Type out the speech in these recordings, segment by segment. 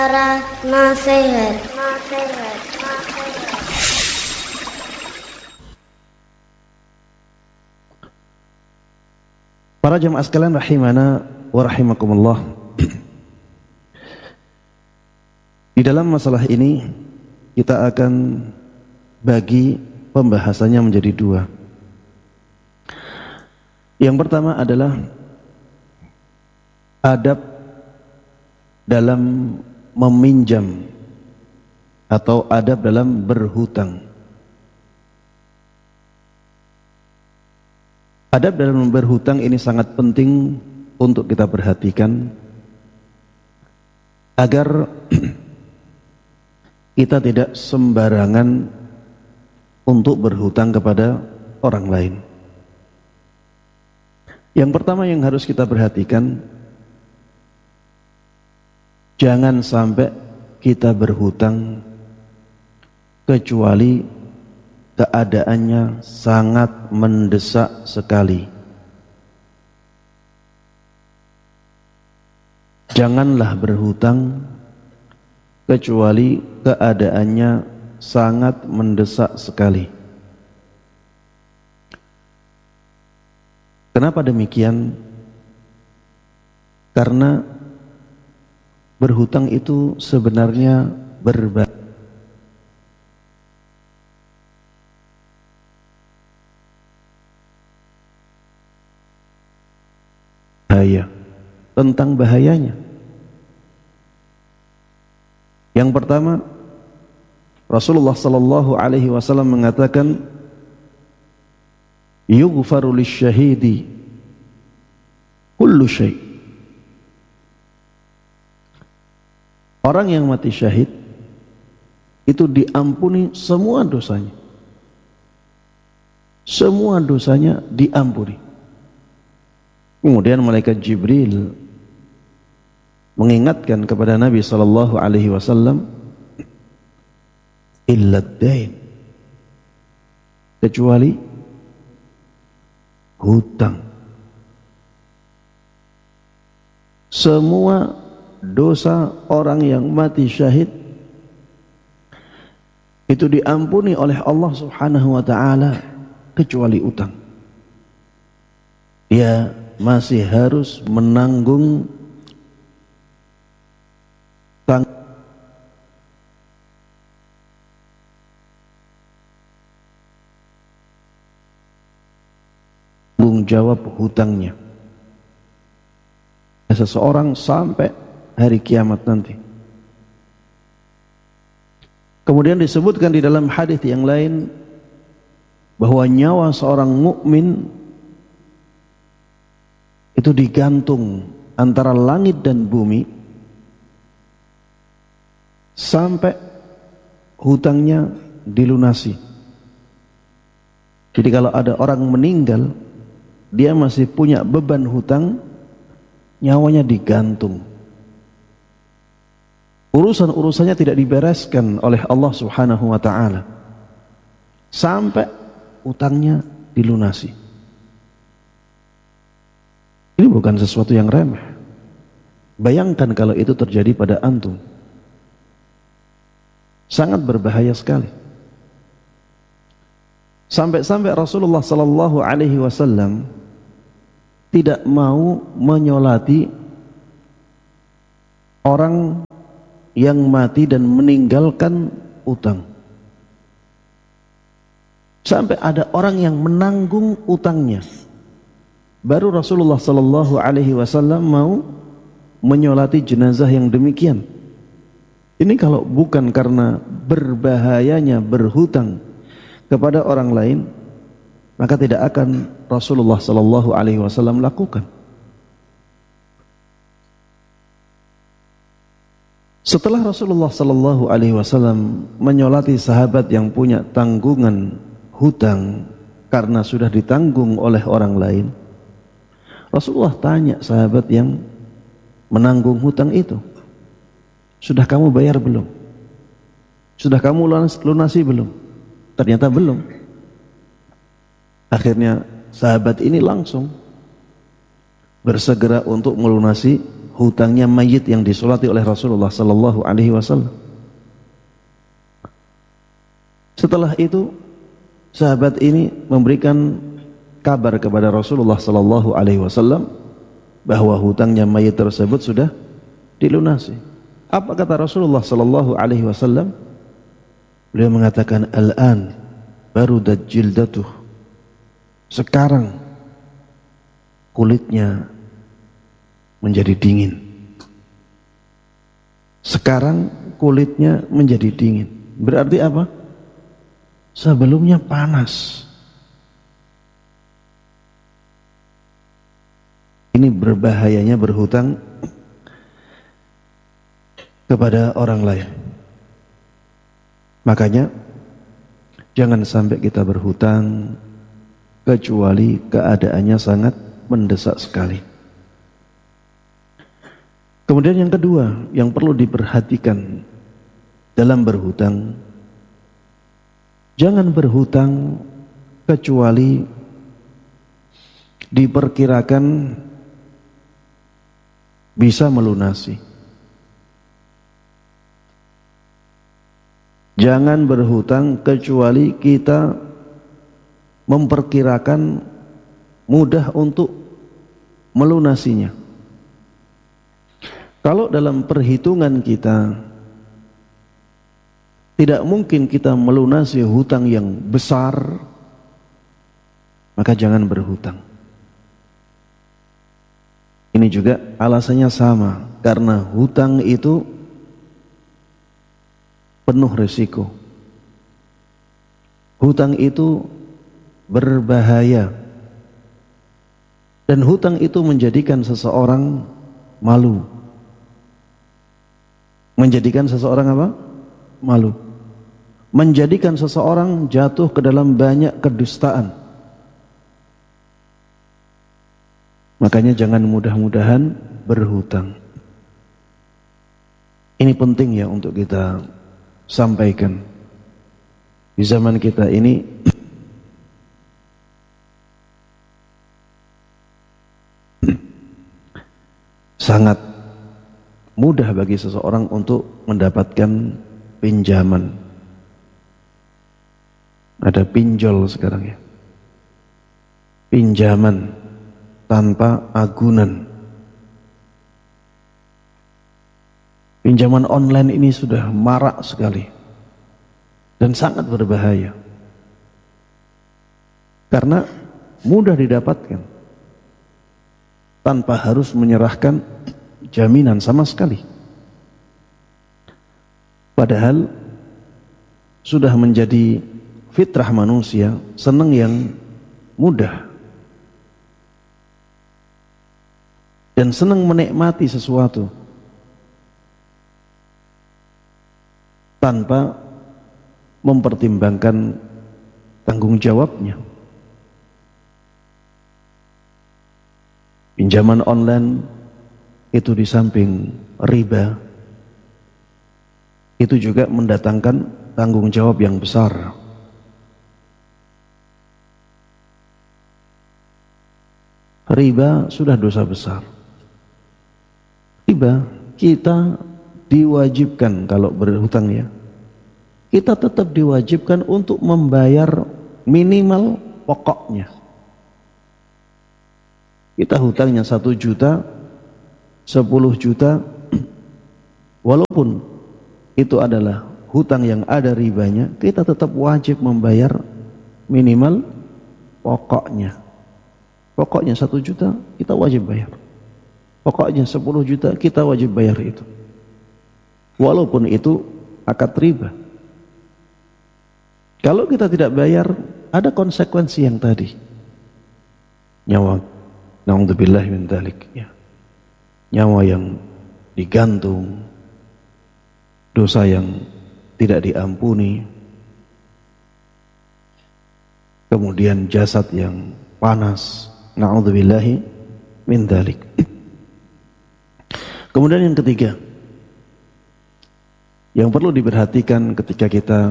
Para nasihat. Para jemaah sekalian rahimana wa rahimakumullah. Di dalam masalah ini kita akan bagi pembahasannya menjadi dua. Yang pertama adalah adab dalam meminjam atau adab dalam berhutang. Adab dalam berhutang ini sangat penting untuk kita perhatikan agar kita tidak sembarangan untuk berhutang kepada orang lain. Yang pertama yang harus kita perhatikan, jangan sampai kita berhutang kecuali keadaannya sangat mendesak sekali. Janganlah berhutang kecuali keadaannya sangat mendesak sekali. Kenapa demikian? Karena berhutang itu sebenarnya berbahaya. Tentang bahayanya. Yang pertama, Rasulullah sallallahu alaihi wasallam mengatakan, yughfaru lisyahidi kullu syai'. Orang yang mati syahid itu diampuni semua dosanya. Semua dosanya diampuni. Kemudian malaikat Jibril mengingatkan kepada Nabi sallallahu alaihi wasallam, illa ad-dain, kecuali hutang. Semua dosa orang yang mati syahid itu diampuni oleh Allah Subhanahu wa taala kecuali utang. Dia masih harus menanggung tanggung jawab hutangnya seseorang sampai hari kiamat nanti. Kemudian disebutkan di dalam hadis yang lain bahwa nyawa seorang mukmin itu digantung antara langit dan bumi sampai hutangnya dilunasi. Jadi kalau ada orang meninggal, dia masih punya beban hutang, nyawanya digantung. Urusan-urusannya tidak dibereskan oleh Allah Subhanahu wa taala sampai utangnya dilunasi. Ini bukan sesuatu yang remeh. Bayangkan kalau itu terjadi pada antum. Sangat berbahaya sekali. Sampai-sampai Rasulullah sallallahu alaihi wasallam tidak mau menyolati orang yang mati dan meninggalkan utang. Sampai ada orang yang menanggung utangnya, baru Rasulullah sallallahu alaihi wasallam mau menyolati jenazah yang demikian. Ini kalau bukan karena berbahayanya berhutang kepada orang lain, maka tidak akan Rasulullah sallallahu alaihi wasallam lakukan. Setelah Rasulullah sallallahu alaihi wasallam menyolati sahabat yang punya tanggungan hutang karena sudah ditanggung oleh orang lain, Rasulullah tanya sahabat yang menanggung hutang itu, sudah kamu bayar belum? Sudah kamu lunasi belum? Ternyata belum. Akhirnya sahabat ini langsung bersegera untuk melunasi hutangnya mayit yang disolati oleh Rasulullah sallallahu alaihi wasallam. Setelah itu sahabat ini memberikan kabar kepada Rasulullah sallallahu alaihi wasallam bahwa hutangnya mayit tersebut sudah dilunasi. Apa kata Rasulullah sallallahu alaihi wasallam? Beliau mengatakan, "Al-an barudat jildatuh." Sekarang kulitnya menjadi dingin. Sekarang kulitnya menjadi dingin. Berarti apa? Sebelumnya panas. Ini berbahayanya berhutang kepada orang lain. Makanya jangan sampai kita berhutang kecuali keadaannya sangat mendesak sekali. Kemudian yang kedua yang perlu diperhatikan dalam berhutang, jangan berhutang kecuali diperkirakan bisa melunasi. Jangan berhutang kecuali kita memperkirakan mudah untuk melunasinya. Kalau dalam perhitungan kita tidak mungkin kita melunasi hutang yang besar, maka jangan berhutang. Ini juga alasannya sama, karena hutang itu penuh risiko. Hutang itu berbahaya, dan hutang itu menjadikan seseorang malu. Menjadikan seseorang apa? Malu. Menjadikan seseorang jatuh ke dalam banyak kedustaan. Makanya jangan mudah-mudahan berhutang. Ini penting ya untuk kita sampaikan. Di zaman kita ini sangat mudah bagi seseorang untuk mendapatkan pinjaman. Ada pinjol sekarang ya. Pinjaman tanpa agunan. Pinjaman online ini sudah marak sekali dan sangat berbahaya karena mudah didapatkan tanpa harus menyerahkan jaminan sama sekali. Padahal sudah menjadi fitrah manusia senang yang mudah dan senang menikmati sesuatu tanpa mempertimbangkan tanggung jawabnya. Pinjaman online itu di samping riba, itu juga mendatangkan tanggung jawab yang besar. Riba sudah dosa besar. Riba kita diwajibkan kalau berhutang ya, kita tetap diwajibkan untuk membayar minimal pokoknya. Kita hutangnya 1 juta, 10 juta, walaupun itu adalah hutang yang ada ribanya, kita tetap wajib membayar minimal pokoknya. Pokoknya 1 juta kita wajib bayar. Pokoknya 10 juta kita wajib bayar itu. Walaupun itu akad riba. Kalau kita tidak bayar, ada konsekuensi yang tadi. Nyawa, na'udzubillah min dzalik ya. Nyawa yang digantung, dosa yang tidak diampuni, kemudian jasad yang panas, na'udzubillahi min dzalik. Kemudian yang ketiga, yang perlu diperhatikan ketika kita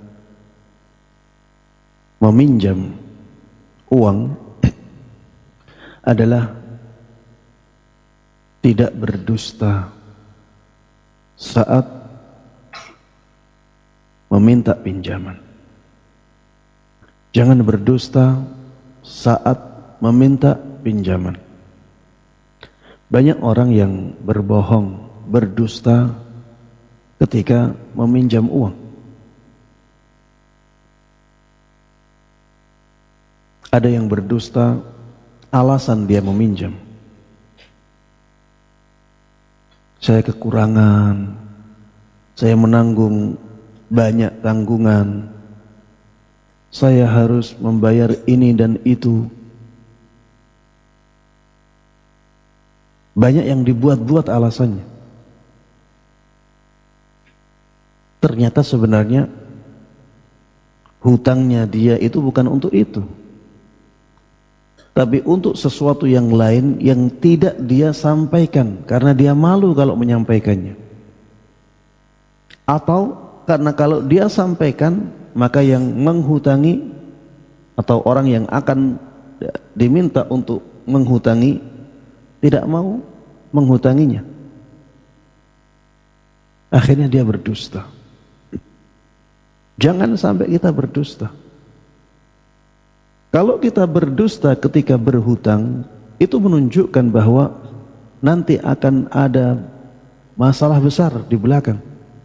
meminjam uang adalah tidak berdusta saat meminta pinjaman. Jangan berdusta saat meminta pinjaman. Banyak orang yang berbohong, berdusta ketika meminjam uang. Ada yang berdusta alasan dia meminjam. Saya kekurangan, saya menanggung banyak tanggungan, saya harus membayar ini dan itu. Banyak yang dibuat-buat alasannya. Ternyata sebenarnya hutangnya dia itu bukan untuk itu, tapi untuk sesuatu yang lain yang tidak dia sampaikan karena dia malu kalau menyampaikannya, atau karena kalau dia sampaikan maka yang menghutangi atau orang yang akan diminta untuk menghutangi tidak mau menghutanginya, akhirnya dia berdusta. Jangan sampai kita berdusta. Kalau kita berdusta ketika berhutang, itu menunjukkan bahwa nanti akan ada masalah besar di belakang.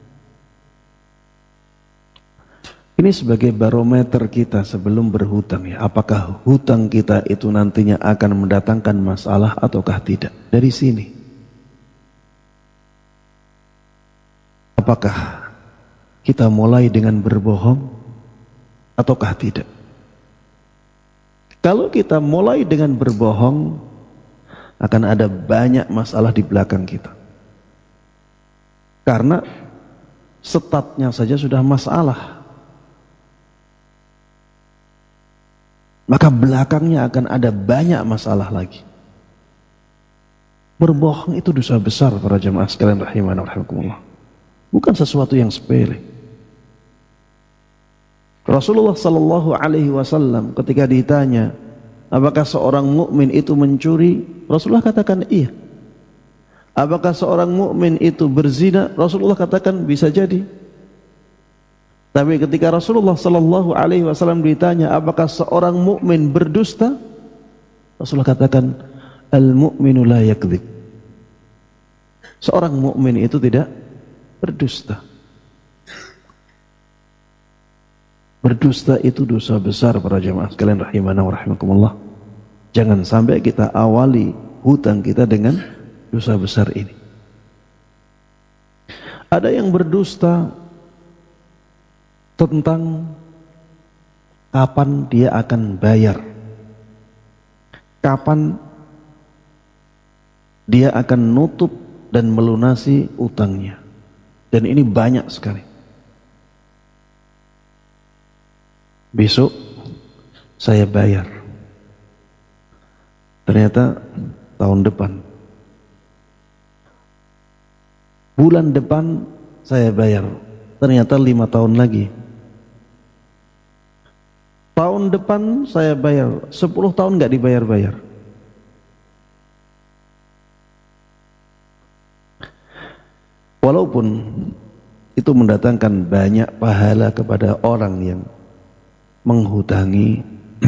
Ini sebagai barometer kita sebelum berhutang ya. Apakah hutang kita itu nantinya akan mendatangkan masalah ataukah tidak? Dari sini. Apakah kita mulai dengan berbohong ataukah tidak? Kalau kita mulai dengan berbohong, akan ada banyak masalah di belakang kita. Karena statnya saja sudah masalah. Maka belakangnya akan ada banyak masalah lagi. Berbohong itu dosa besar para jemaah sekalian rahimana wa rahimakumullah. Bukan sesuatu yang sepele. Rasulullah sallallahu alaihi wasallam ketika ditanya, apakah seorang mukmin itu mencuri? Rasulullah katakan iya. Apakah seorang mukmin itu berzina? Rasulullah katakan bisa jadi. Tapi ketika Rasulullah sallallahu alaihi wasallam ditanya, apakah seorang mukmin berdusta? Rasulullah katakan, al-mu'minu la yakdzib. Seorang mukmin itu tidak berdusta. Berdusta itu dosa besar para jemaah sekalian rahimana wa rahimakumullah. Jangan sampai kita awali hutang kita dengan dosa besar ini. Ada yang berdusta tentang kapan dia akan bayar, kapan dia akan nutup dan melunasi utangnya. Dan ini banyak sekali. Besok saya bayar, ternyata tahun depan. Bulan depan saya bayar, ternyata 5 tahun lagi. Tahun depan saya bayar, 10 tahun nggak dibayar-bayar. Walaupun itu mendatangkan banyak pahala kepada orang yang menghutangi,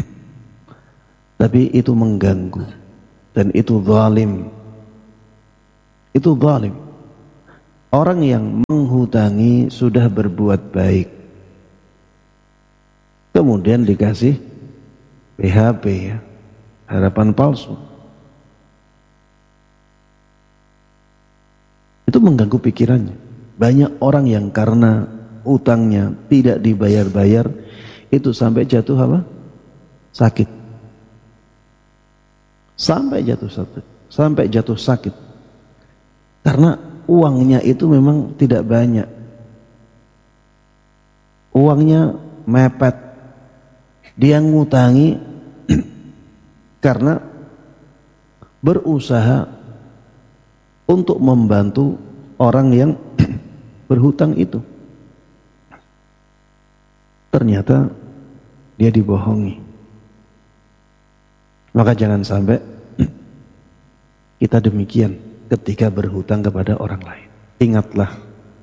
tapi itu mengganggu dan itu zalim. Itu zalim. Orang yang menghutangi sudah berbuat baik, kemudian dikasih PHP ya, harapan palsu. Itu mengganggu pikirannya. Banyak orang yang karena utangnya tidak dibayar-bayar, itu sampai jatuh apa? Sakit. Sampai jatuh sakit. Karena uangnya itu memang tidak banyak. Uangnya mepet. Dia ngutangi karena berusaha untuk membantu orang yang berhutang itu. Ternyata dia dibohongi. Maka jangan sampai kita demikian. ketika berhutang kepada orang lain. Ingatlah,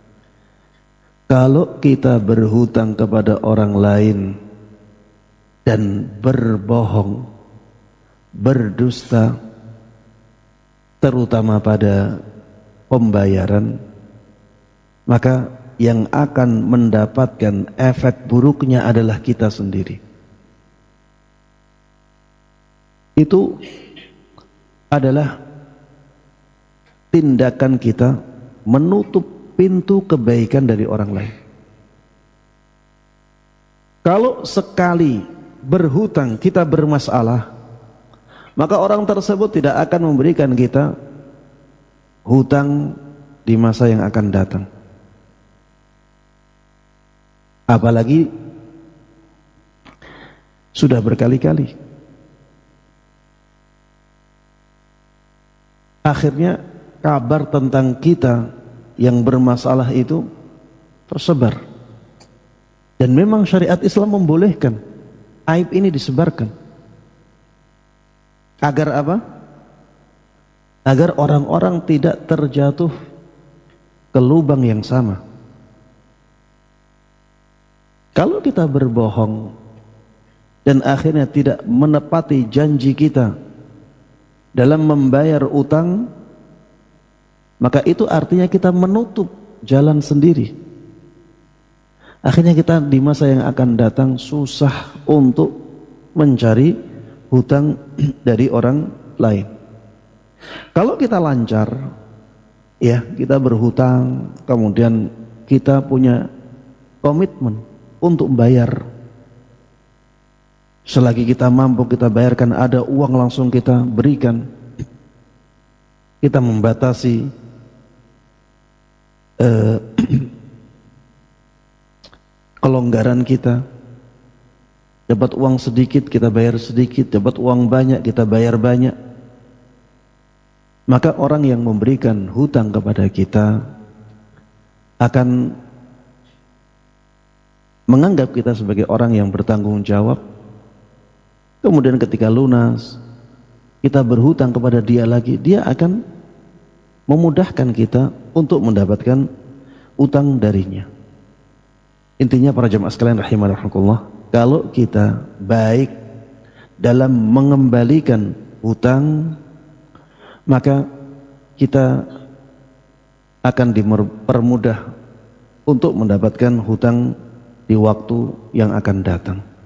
kalau kita berhutang kepada orang lain dan berbohong, berdusta, terutama pada pembayaran, maka yang akan mendapatkan efek buruknya adalah kita sendiri. Itu adalah tindakan kita menutup pintu kebaikan dari orang lain. Kalau sekali berhutang kita bermasalah, maka orang tersebut tidak akan memberikan kita hutang di masa yang akan datang. Apalagi sudah berkali-kali. Akhirnya kabar tentang kita yang bermasalah itu tersebar. Dan memang syariat Islam membolehkan aib ini disebarkan. Agar apa? Agar orang-orang tidak terjatuh ke lubang yang sama. Kalau kita berbohong dan akhirnya tidak menepati janji kita dalam membayar utang, maka itu artinya kita menutup jalan sendiri. Akhirnya kita di masa yang akan datang susah untuk mencari hutang dari orang lain. Kalau kita lancar, ya kita berhutang, kemudian kita punya komitmen untuk bayar. Selagi kita mampu kita bayarkan, ada uang langsung kita berikan. Kita membatasi kelonggaran kita. Dapat uang sedikit kita bayar sedikit, dapat uang banyak kita bayar banyak. Maka orang yang memberikan hutang kepada kita akan menganggap kita sebagai orang yang bertanggung jawab. Kemudian ketika lunas, kita berhutang kepada dia lagi, dia akan memudahkan kita untuk mendapatkan utang darinya. Intinya para jemaah sekalian rahimakumullah, kalau kita baik dalam mengembalikan hutang, maka kita akan dipermudah untuk mendapatkan hutang di waktu yang akan datang.